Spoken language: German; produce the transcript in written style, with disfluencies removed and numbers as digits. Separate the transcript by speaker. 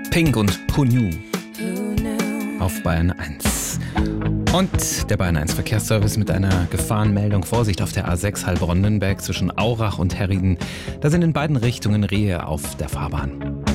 Speaker 1: Pink und Who Knew auf Bayern 1. Und der Bayern 1 Verkehrsservice mit einer Gefahrenmeldung. Vorsicht auf der A6 Heilbronn-Nürnberg zwischen Aurach und Herrieden. Da sind in beiden Richtungen Rehe auf der Fahrbahn.